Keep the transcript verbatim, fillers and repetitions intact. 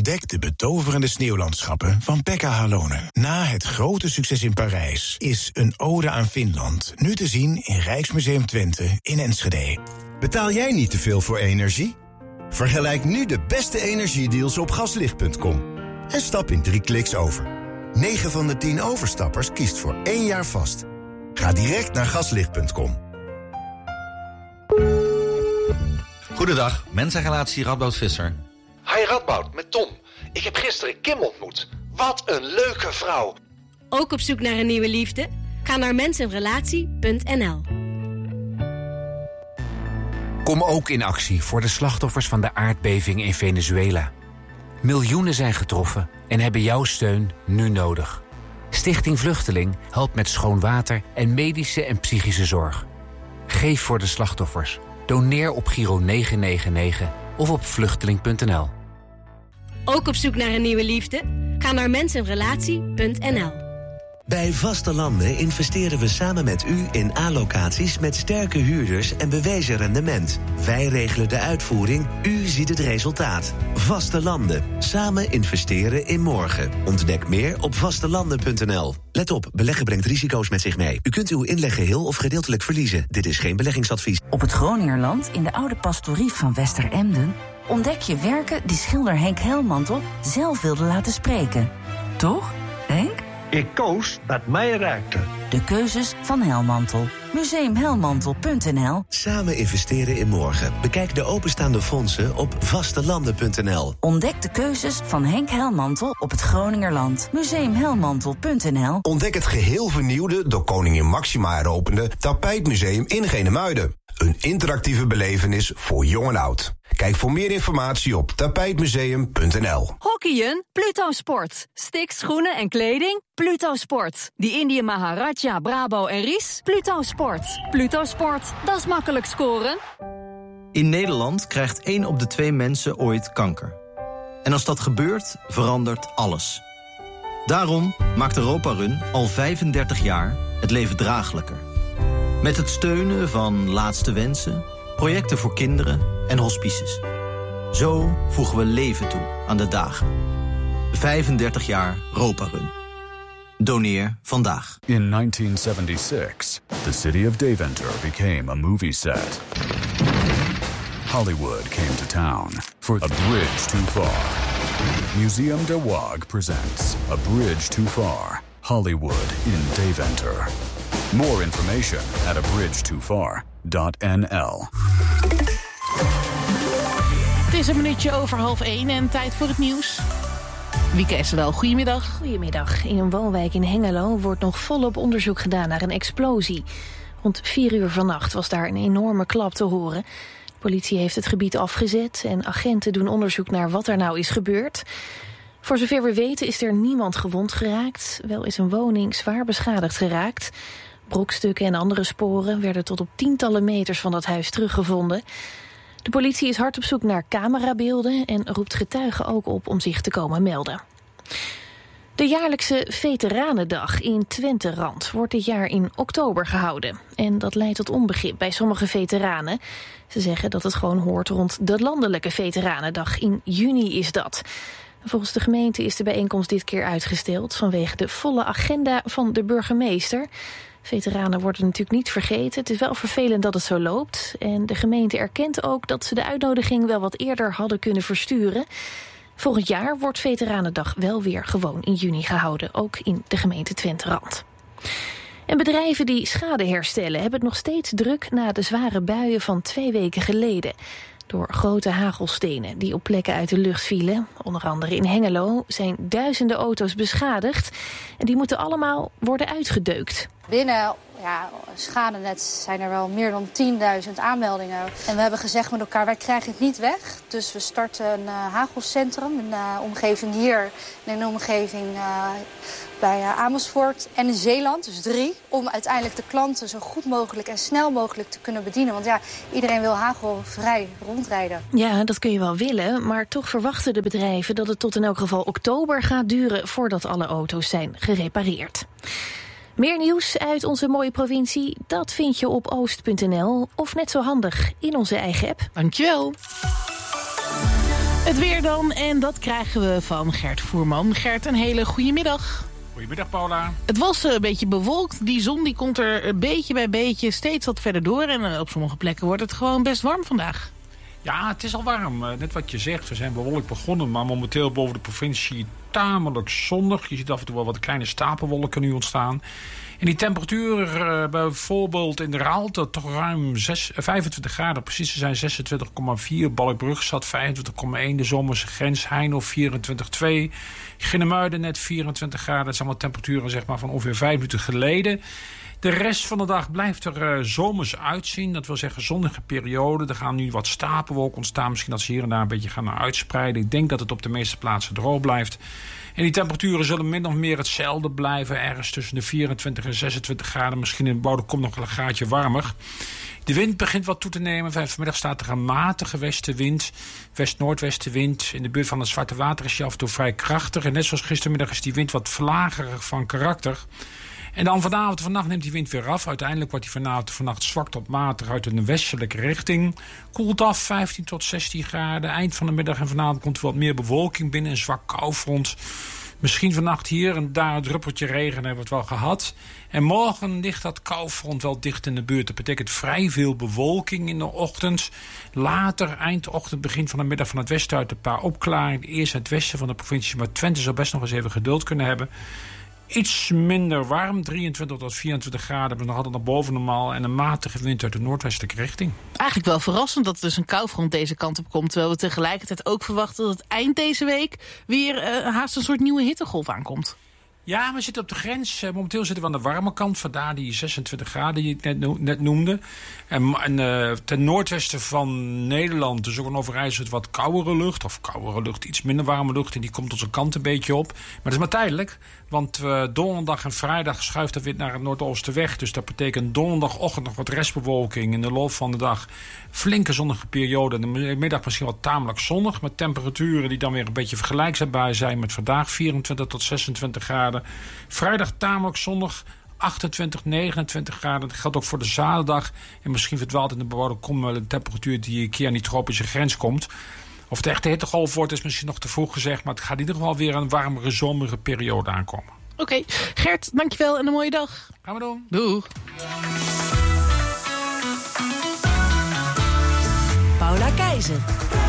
Ontdek de betoverende sneeuwlandschappen van Pekka Halonen. Na het grote succes in Parijs is Een ode aan Finland nu te zien in Rijksmuseum Twente in Enschede. Betaal jij niet te veel voor energie? Vergelijk nu de beste energiedeals op gaslicht punt com. En stap in drie kliks over. negen van de tien overstappers kiest voor één jaar vast. Ga direct naar gaslicht punt com. Goedendag, mensenrelatie Radboud Visser. Hi Radboud, met Tom. Ik heb gisteren Kim ontmoet. Wat een leuke vrouw. Ook op zoek naar een nieuwe liefde? Ga naar mensenrelatie punt n l. Kom ook in actie voor de slachtoffers van de aardbeving in Venezuela. Miljoenen zijn getroffen en hebben jouw steun nu nodig. Stichting Vluchteling helpt met schoon water en medische en psychische zorg. Geef voor de slachtoffers. Doneer op Giro negen negen negen of op vluchteling punt n l. Ook op zoek naar een nieuwe liefde? Ga naar mensenrelatie punt n l. Bij Vaste Landen investeren we samen met u in A-locaties met sterke huurders en bewezen rendement. Wij regelen de uitvoering, u ziet het resultaat. Vaste Landen. Samen investeren in morgen. Ontdek meer op vastelanden punt n l. Let op, beleggen brengt risico's met zich mee. U kunt uw inleg geheel of gedeeltelijk verliezen. Dit is geen beleggingsadvies. Op het Groningerland, in de oude pastorie van Westeremden, ontdek je werken die schilder Henk Helmantel zelf wilde laten spreken. Toch, Henk? Ik koos wat mij raakte. De keuzes van Helmantel. museum helmantel punt n l. Samen investeren in morgen. Bekijk de openstaande fondsen op vastelanden punt n l. Ontdek de keuzes van Henk Helmantel op het Groningerland. museum helmantel punt n l. Ontdek het geheel vernieuwde, door koningin Maxima heropende Tapijtmuseum in Genemuiden. Een interactieve belevenis voor jong en oud. Kijk voor meer informatie op tapijtmuseum punt n l. Hockeyen? Pluto Sport. Sticks, schoenen en kleding? Pluto Sport. Die Indië Maharaja, Brabo en Ries? Pluto Sport. Pluto Sport, dat is makkelijk scoren. In Nederland krijgt één op de twee mensen ooit kanker. En als dat gebeurt, verandert alles. Daarom maakt Europa Run al vijfendertig jaar het leven draaglijker. Met het steunen van Laatste Wensen, projecten voor kinderen en hospices. Zo voegen we leven toe aan de dagen. vijfendertig jaar Europa Run. Doneer vandaag. In nineteen seventy-six, the city of Deventer became a movie set. Hollywood came to town for A Bridge Too Far. Museum de Waag presents A Bridge Too Far, Hollywood in Deventer. More information at a bridge too far dot n l. Het is een minuutje over half één en tijd voor het nieuws. Wieke Essendaal, goedemiddag. Goedemiddag. In een woonwijk in Hengelo wordt nog volop onderzoek gedaan naar een explosie. Rond vier uur vannacht was daar een enorme klap te horen. De politie heeft het gebied afgezet en agenten doen onderzoek naar wat er nou is gebeurd. Voor zover we weten is er niemand gewond geraakt. Wel is een woning zwaar beschadigd geraakt. Brokstukken en andere sporen werden tot op tientallen meters van dat huis teruggevonden. De politie is hard op zoek naar camerabeelden en roept getuigen ook op om zich te komen melden. De jaarlijkse Veteranendag in Twente-Rand wordt dit jaar in oktober gehouden. En dat leidt tot onbegrip bij sommige veteranen. Ze zeggen dat het gewoon hoort rond de landelijke Veteranendag. In juni is dat. Volgens de gemeente is de bijeenkomst dit keer uitgesteld vanwege de volle agenda van de burgemeester. Veteranen worden natuurlijk niet vergeten. Het is wel vervelend dat het zo loopt. En de gemeente erkent ook dat ze de uitnodiging wel wat eerder hadden kunnen versturen. Volgend jaar wordt Veteranendag wel weer gewoon in juni gehouden. Ook in de gemeente Twente-Rand. En bedrijven die schade herstellen hebben het nog steeds druk na de zware buien van twee weken geleden. Door grote hagelstenen die op plekken uit de lucht vielen, onder andere in Hengelo, zijn duizenden auto's beschadigd. En die moeten allemaal worden uitgedeukt. Binnen ja, Schadenet zijn er wel meer dan tienduizend aanmeldingen. En we hebben gezegd met elkaar, wij krijgen het niet weg. Dus we starten een uh, hagelcentrum in de omgeving hier en in de omgeving uh, bij uh, Amersfoort en in Zeeland, dus drie. Om uiteindelijk de klanten zo goed mogelijk en snel mogelijk te kunnen bedienen. Want ja, iedereen wil hagelvrij rondrijden. Ja, dat kun je wel willen, maar toch verwachten de bedrijven dat het tot in elk geval oktober gaat duren voordat alle auto's zijn gerepareerd. Meer nieuws uit onze mooie provincie, dat vind je op oost punt n l of net zo handig in onze eigen app. Dankjewel. Het weer dan, en dat krijgen we van Gert Voerman. Gert, een hele goede middag. Goedemiddag, Paula. Het was een beetje bewolkt. Die zon die komt er beetje bij beetje steeds wat verder door. En op sommige plekken wordt het gewoon best warm vandaag. Ja, het is al warm. Net wat je zegt, we zijn bewolkt begonnen. Maar momenteel boven de provincie tamelijk zonnig. Je ziet af en toe wel wat kleine stapelwolken nu ontstaan. En die temperatuur uh, bijvoorbeeld in de Raalte toch ruim zes, vijfentwintig graden. Precies, ze zijn zesentwintig komma vier. Balkbrug zat vijfentwintig komma één. De zomerse grens Heino vierentwintig komma twee. Ginnemuiden net vierentwintig graden. Dat zijn allemaal temperaturen zeg maar, van ongeveer vijf minuten geleden. De rest van de dag blijft er uh, zomers uitzien. Dat wil zeggen zonnige periode. Er gaan nu wat stapelwolken ontstaan. Misschien dat ze hier en daar een beetje gaan uitspreiden. Ik denk dat het op de meeste plaatsen droog blijft. En die temperaturen zullen min of meer hetzelfde blijven. Ergens tussen de vierentwintig en zesentwintig graden. Misschien in Boudekom nog een graadje warmer. De wind begint wat toe te nemen. Vanmiddag staat er een matige westenwind. West-noordwestenwind. In de buurt van het Zwarte Water is die af en toe vrij krachtig. En net zoals gistermiddag is die wind wat vlagerig van karakter. En dan vanavond en vannacht neemt die wind weer af. Uiteindelijk wordt die vanavond en vannacht zwak tot matig uit een westelijke richting. Koelt af vijftien tot zestien graden. Eind van de middag en vanavond komt er wat meer bewolking binnen. Een zwak koufront. Misschien vannacht hier en daar een druppeltje regen hebben we het wel gehad. En morgen ligt dat koufront wel dicht in de buurt. Dat betekent vrij veel bewolking in de ochtend. Later, eindochtend, begin van de middag van het westen uit een paar opklaringen. Eerst het westen van de provincie. Maar Twente zal best nog eens even geduld kunnen hebben. Iets minder warm, drieëntwintig tot vierentwintig graden. We nog altijd naar boven normaal. En een matige wind uit de noordwestelijke richting. Eigenlijk wel verrassend dat er dus een koufront deze kant op komt. Terwijl we tegelijkertijd ook verwachten dat het eind deze week weer uh, haast een soort nieuwe hittegolf aankomt. Ja, we zitten op de grens. Uh, momenteel zitten we aan de warme kant. Vandaar die zesentwintig graden die ik net, no- net noemde. En, en uh, ten noordwesten van Nederland, dus ook een Overijssel, wat koudere lucht. Of koudere lucht, iets minder warme lucht. En die komt onze kant een beetje op. Maar dat is maar tijdelijk. Want uh, donderdag en vrijdag schuift dat weer naar het noordoosten weg. Dus dat betekent donderdagochtend nog wat restbewolking. In de loop van de dag flinke zonnige periode. In de middag misschien wel tamelijk zonnig. Met temperaturen die dan weer een beetje vergelijkbaar zijn met vandaag. vierentwintig tot zesentwintig graden. Vrijdag tamelijk zonnig. achtentwintig, negenentwintig graden. Dat geldt ook voor de zaterdag. En misschien verdwaalt in de bebouwde kom wel een temperatuur die een keer aan die tropische grens komt. Of het echte hittegolf wordt is misschien nog te vroeg gezegd. Maar het gaat in ieder geval weer een warmere zomerige periode aankomen. Oké, okay. Gert, dankjewel en een mooie dag. Gaan we doen. Doeg. Paula Keizer.